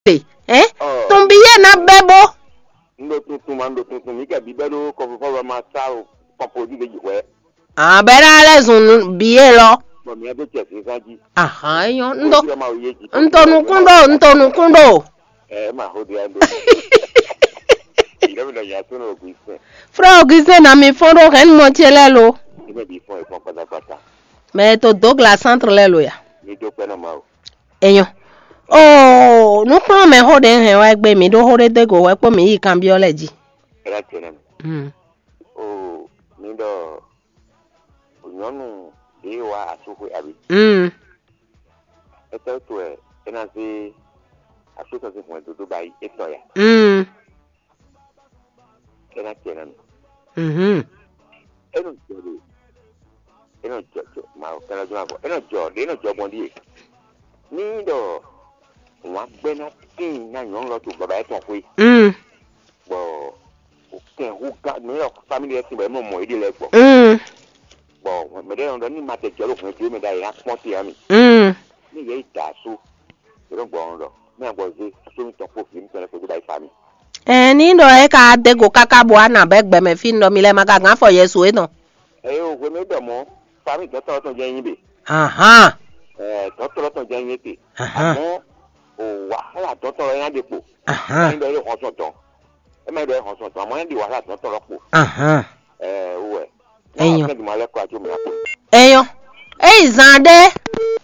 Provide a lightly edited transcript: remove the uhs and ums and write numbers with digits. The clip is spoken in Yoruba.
Tumbiye na bebo. Ndo tuntun mi ke bi belo ko fo ma sa ko produit de we. Ah, bera le zun biye lo. Bo mi ebe che se sanji. Aha, yo ntonu kundo. Ma ho dia ndo. Ira mi lo ya tuno Augustin. Fra Augustin na mi fondo ren montiele lo. Ibe bi fon e fon pata. Me to Douglas centre le lo ya. Ni do pe na ma o. Eyo. Oh, no kwa me ho den he wa gbe mi do ho de go wa po mi yi kan bi oleji. Era tena. Oh, mi do onyonu ewa asuko abi. Eto to e ena se asuko se fun do bai eto ya. Era tena. Eno jo ma o kana jo abo. Eno jo bondi. Ni do wa gbe na tin na yon lo to baba eto kwe. Bo o ke hu ga no yo family e ti be mo ide le gbo. Bo me de on ni ma te jo lo fun ti me da ya pon ti ami. Ni ye ita so. Ro gbo on lo. Me gbo ze so mi to ko fi mi tele ko da ifami. Ni ndo e ka de go kaka bo na be gbe me fi ndo mi le maka gan for yesu e no. O we me do mo fami to to je yin be. To to je yin te. Amo o wàhálà to to yan de po. Ni do le hoso to. E me do hoso to mo yan di wàhálà to to po. Eyo. Eyo. Zande.